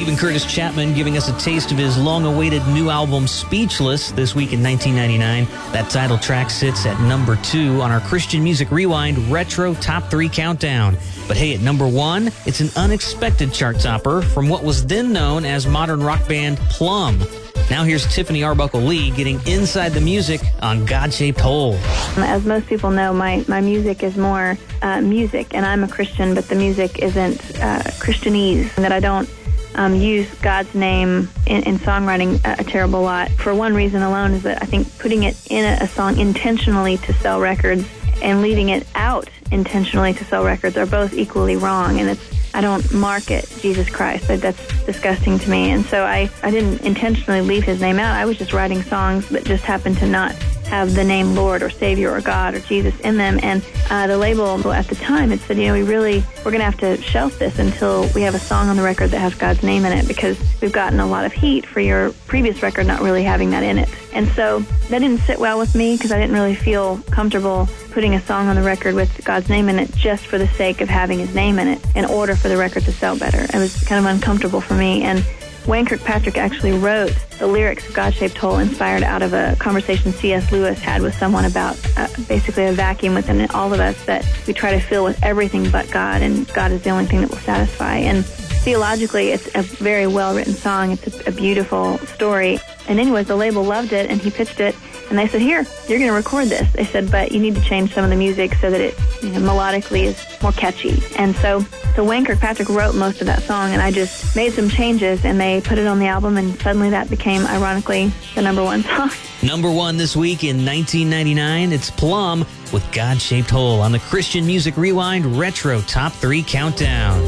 Stephen Curtis Chapman giving us a taste of his long-awaited new album, Speechless, this week in 1999. That title track sits at number 2 on our Christian Music Rewind Retro Top 3 Countdown. But hey, at number 1, it's an unexpected chart topper from what was then known as modern rock band Plum. Now here's Tiffany Arbuckle Lee getting inside the music on God-Shaped Hole. As most people know, my music is more music, and I'm a Christian, but the music isn't Christianese, and that I don't use God's name in songwriting a terrible lot. For one reason alone is that I think putting it in a song intentionally to sell records and leaving it out intentionally to sell records are both equally wrong, and I don't market Jesus Christ. That's disgusting to me. And so I didn't intentionally leave his name out. I was just writing songs that just happened to not have the name Lord or Savior or God or Jesus in them. And the label at the time had said, we're going to have to shelf this until we have a song on the record that has God's name in it, because we've gotten a lot of heat for your previous record not really having that in it. And so that didn't sit well with me, because I didn't really feel comfortable putting a song on the record with God's name in it just for the sake of having his name in it in order for the record to sell better. It was kind of uncomfortable for me. And Wayne Kirkpatrick actually wrote the lyrics of God-Shaped Hole inspired out of a conversation C.S. Lewis had with someone about basically a vacuum within all of us that we try to fill with everything but God, and God is the only thing that will satisfy. And theologically, it's a very well-written song. It's a beautiful story. And anyways, the label loved it, and he pitched it, and they said, here, you're going to record this. They said, but you need to change some of the music so that it melodically is more catchy. And so Wayne Kirkpatrick wrote most of that song, and I just made some changes, and they put it on the album, and suddenly that became, ironically, the number 1 song. Number 1 this week in 1999, it's Plum with God-Shaped Hole on the Christian Music Rewind Retro Top 3 Countdown.